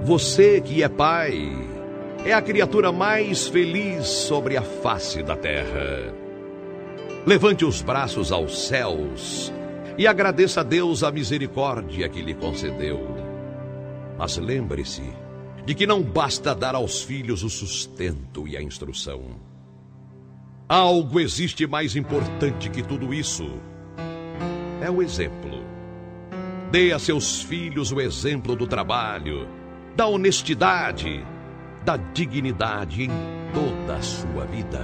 Você que é pai, é a criatura mais feliz sobre a face da terra. Levante os braços aos céus e agradeça a Deus a misericórdia que lhe concedeu. Mas lembre-se de que não basta dar aos filhos o sustento e a instrução. Algo existe mais importante que tudo isso. É o exemplo. Dê a seus filhos o exemplo do trabalho, da honestidade, da dignidade em toda a sua vida.